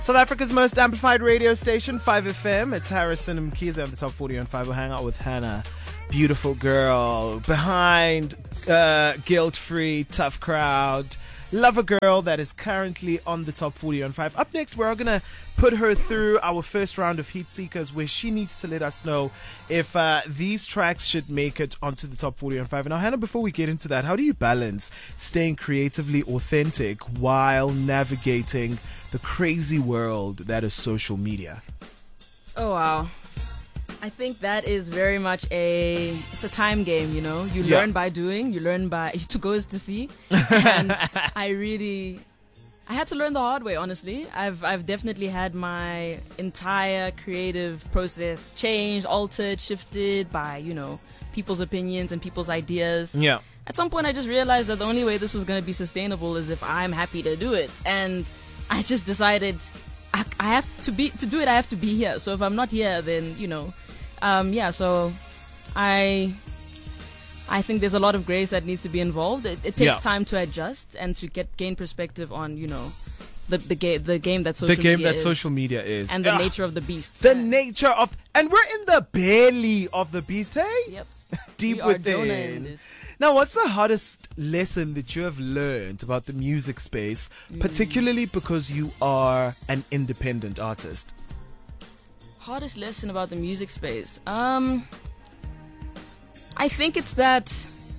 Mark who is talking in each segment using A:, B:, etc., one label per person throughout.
A: South Africa's most amplified radio station, 5FM. It's Harrison Mkhize on the Top 40 on 5. We'll hang out with Hannah, beautiful girl behind Guilt-Free, Tough Crowd. Love a girl that is currently on the Top 40 on 5. Up next, we're going to put her through our first round of Heat Seekers, where she needs to let us know if these tracks should make it onto the Top 40 on 5. And now, Hannah, before we get into that, how do you balance staying creatively authentic while navigating the crazy world that is social media?
B: Oh, wow. I think that is very much it's a time game, you know. You learn by doing, you learn by, to go is to see. And I had to learn the hard way, honestly. I've definitely had my entire creative process changed, altered, shifted by, you know, people's opinions and people's ideas.
A: Yeah.
B: At some point I just realized that the only way this was going to be sustainable is if I'm happy to do it. And I just decided I have to do it, I have to be here. So if I'm not here, then, you know, so I think there's a lot of grace that needs to be involved. It takes time to adjust and to gain perspective on, you know, the game that social media is, and the nature of the beast.
A: The nature of, and we're in the belly of the beast, hey?
B: Yep.
A: Deep
B: we
A: within.
B: Are Jonah in this.
A: Now, what's the hardest lesson that you have learned about the music space, particularly because you are an independent artist?
B: Hardest lesson about the music space? I think it's that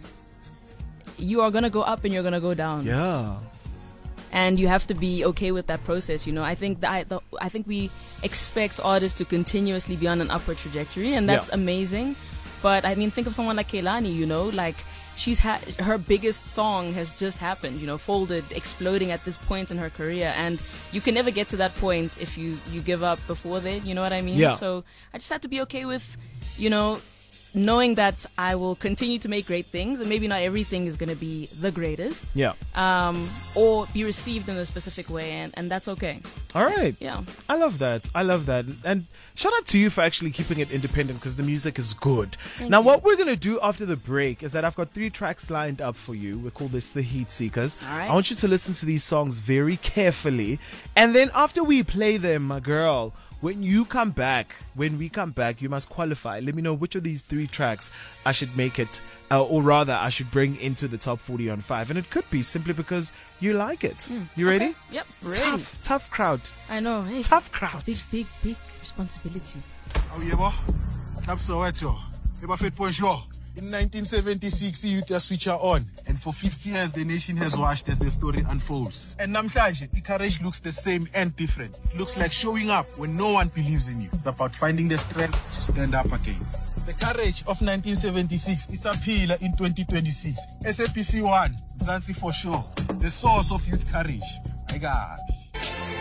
B: you are going to go up and you're going to go down.
A: Yeah.
B: And you have to be okay with that process, you know. I think we expect artists to continuously be on an upward trajectory, and that's amazing. But I mean, think of someone like Kehlani, you know, like she's her biggest song has just happened, you know, Folded, exploding at this point in her career, and you can never get to that point if you give up before then, you know what I mean?
A: Yeah.
B: So I just had to be okay with, you know, knowing that I will continue to make great things, and maybe not everything is going to be the greatest.
A: Yeah.
B: Or be received in a specific way, and that's okay.
A: All right.
B: Yeah.
A: I love that. And shout out to you for actually keeping it independent, because the music is good.
B: Thank
A: now,
B: you.
A: what we're going to do after the break is that I've got 3 tracks lined up for you. We call this the Heat Seekers.
B: All right.
A: I want you to listen to these songs very carefully. And then after we play them, my girl, when we come back, you must qualify. Let me know which of these 3 tracks I should make it, or rather, I should bring into the Top 40 on 5. And it could be simply because you like it. You ready?
B: Okay. Yep, ready.
A: Tough crowd.
B: I know. Hey,
A: tough crowd.
B: Big responsibility.
C: Oh, yeah, boy. That's so right, yo. In 1976, the youth just switch on. And for 50 years, the nation has watched as the story unfolds. And namhlanje, the courage looks the same and different. It looks like showing up when no one believes in you. It's about finding the strength to stand up again. The courage of 1976 is a pillar in 2026. SAPC 1, Mzansi for sure. The source of youth courage. My God.